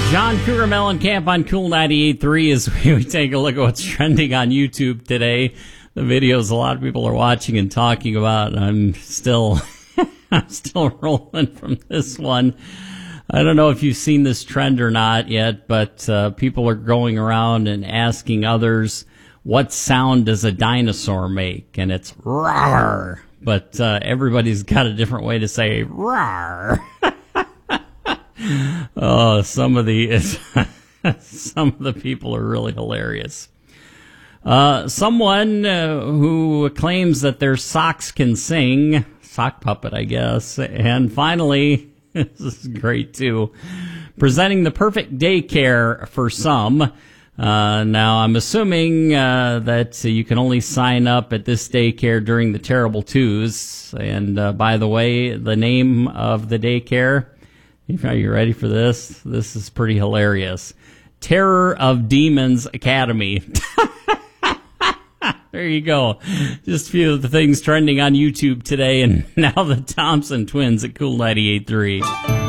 John Cougar Mellencamp on Cool 98.3 as we take a look at what's trending on YouTube today. The videos a lot of people are watching and talking about. I'm still rolling from this one. I don't know if you've seen this trend or not yet, but people are going around and asking others, what sound does a dinosaur make? And it's roar. But everybody's got a different way to say roar. Oh, some of the people are really hilarious. Someone who claims that their socks can sing, sock puppet, I guess. And finally, this is great too, presenting the perfect daycare for some. Now, I'm assuming that you can only sign up at this daycare during the Terrible Twos. And by the way, the name of the daycare, are you ready for this? This is pretty hilarious. Terror of Demons Academy. There you go. Just a few of the things trending on YouTube today, and now the Thompson twins at Cool 98.3.